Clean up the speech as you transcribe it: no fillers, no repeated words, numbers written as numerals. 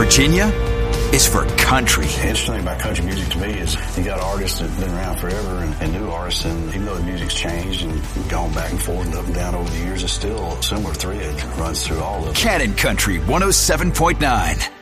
Virginia is for country. The interesting thing about country music to me is you got artists that have been around forever and new artists, and even though the music's changed and gone back and forth and up and down over the years, it's still a similar thread runs through all of them. Cannon Country 107.9.